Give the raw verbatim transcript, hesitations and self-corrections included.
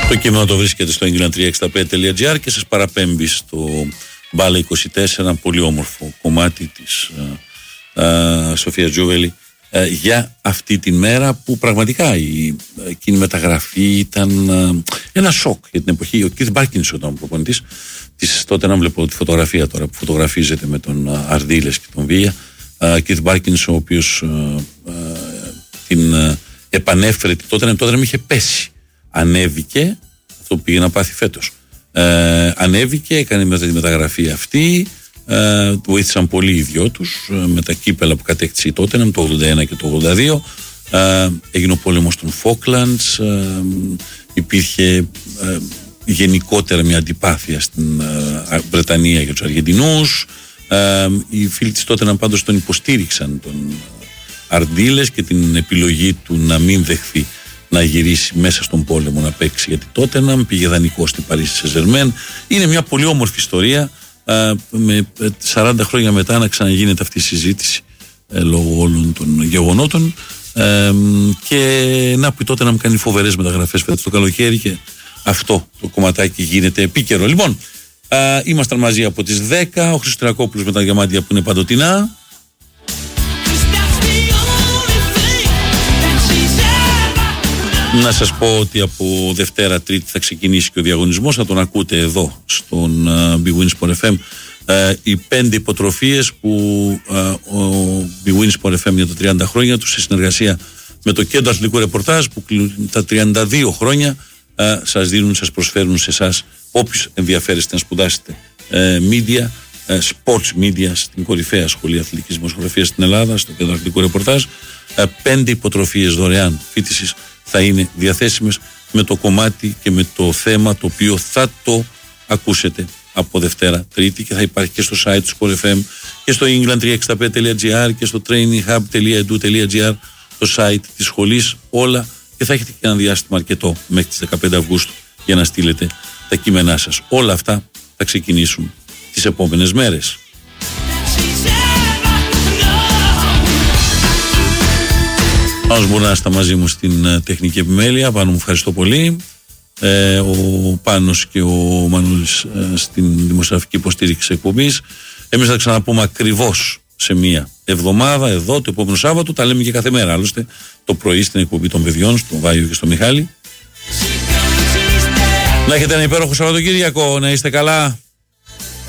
Το κείμενο το βρίσκεται στο england τριακόσια εξήντα πέντε τελεία τζι άρ και σας παραπέμπει στο Μπάλα είκοσι τέσσερα, ένα πολύ όμορφο κομμάτι της α, α, Σοφία Τζούβελη α, για αυτή τη μέρα που πραγματικά η εκείνη μεταγραφή ήταν α, ένα σοκ για την εποχή. Ο Κιθ Μπάρκινσον ήταν ο προπονητής της, τότε να βλέπω τη φωτογραφία τώρα που φωτογραφίζεται με τον α, Αρδίλες και τον Βία. Κιθ Μπάρκινσον, ο οποίος α, α, την α, επανέφερε τότε, τότε να είχε πέσει. Ανέβηκε, αυτό που πήγε να πάθει φέτος. Ε, ανέβηκε, έκανε μετά τη μεταγραφή αυτή. Ε, βοήθησαν πολύ οι δυο τους ε, με τα κύπελα που κατέκτησε τότε, το ογδόντα ένα και το ογδόντα δύο. Ε, έγινε ο πόλεμος των Φόκλαντς. Ε, υπήρχε ε, γενικότερα μια αντιπάθεια στην ε, Βρετανία για τους Αργεντινούς. Ε, οι φίλοι της τότε πάντως τον υποστήριξαν τον Αρντίλες και την επιλογή του να μην δεχθεί να γυρίσει μέσα στον πόλεμο να παίξει, γιατί τότε να πήγε δανεικό στην Παρίσι Σεζερμέν. Είναι μια πολύ όμορφη ιστορία, α, με σαράντα χρόνια μετά να ξαναγίνεται αυτή η συζήτηση ε, λόγω όλων των γεγονότων ε, και να πει τότε να μου κάνει φοβερές μεταγραφές φέτος το καλοκαίρι και αυτό το κομματάκι γίνεται επίκαιρο. Λοιπόν, α, ήμασταν μαζί από τις δέκα, ο Χριστρακόπουλος με τα διαμάντια που είναι παντοτινά. Να σας πω ότι από Δευτέρα Τρίτη θα ξεκινήσει και ο διαγωνισμός. Θα τον ακούτε εδώ στον uh, Big Win Sport εφ εμ. Uh, οι πέντε υποτροφίες που uh, ο Big Win Sport εφ εμ για τα τριάντα χρόνια του σε συνεργασία με το Κέντρο Αθλητικού Ρεπορτάζ που τα τριάντα δύο χρόνια uh, σας δίνουν, σας προσφέρουν σε εσάς όποιους ενδιαφέρεστε να σπουδάσετε uh, media, uh, sports media στην κορυφαία σχολή αθλητικής δημοσιογραφίας στην Ελλάδα, στο Κέντρο Αθλητικού Ρεπορτάζ. Uh, πέντε υποτροφίες δωρεάν φοιτησης θα είναι διαθέσιμες με το κομμάτι και με το θέμα το οποίο θα το ακούσετε από Δευτέρα Τρίτη και θα υπάρχει και στο site του Sport εφ εμ και στο england τριακόσια εξήντα πέντε τελεία τζι άρ και στο traininghub τελεία edu τελεία τζι άρ, το site της σχολής, όλα, και θα έχετε και ένα διάστημα αρκετό μέχρι τις δεκαπέντε Αυγούστου για να στείλετε τα κείμενά σας. Όλα αυτά θα ξεκινήσουν τις επόμενες μέρες. Πάνω μπορεί να είστε μαζί μου στην uh, τεχνική επιμέλεια. Πάνω μου ευχαριστώ πολύ. Ε, ο Πάνος και ο Μανούλης uh, στην δημοσιογραφική υποστήριξη εκπομπής. Εμείς θα ξαναπούμε ακριβώς σε μία εβδομάδα εδώ, το επόμενο Σάββατο. Τα λέμε και κάθε μέρα. Άλλωστε το πρωί στην εκπομπή των παιδιών, στον Βάιο και στον Μιχάλη. Να έχετε ένα υπέροχο Σαββατοκύριακο. Να είστε καλά.